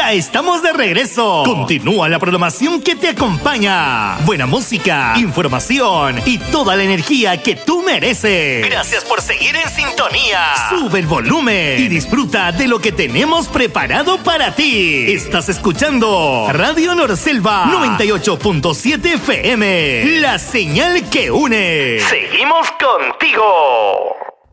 Ya estamos de regreso. Continúa la programación que te acompaña. Buena música, información y toda la energía que tú mereces. Gracias por seguir en sintonía. Sube el volumen y disfruta de lo que tenemos preparado para ti. Estás escuchando Radio Norselva 98.7 FM. La señal que une. Seguimos contigo.